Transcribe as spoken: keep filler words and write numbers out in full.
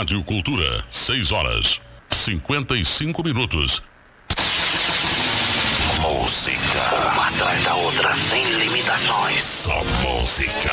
Rádio Cultura, seis horas, cinquenta e cinco minutos. Música, uma atrás da outra, sem limitações. Só música.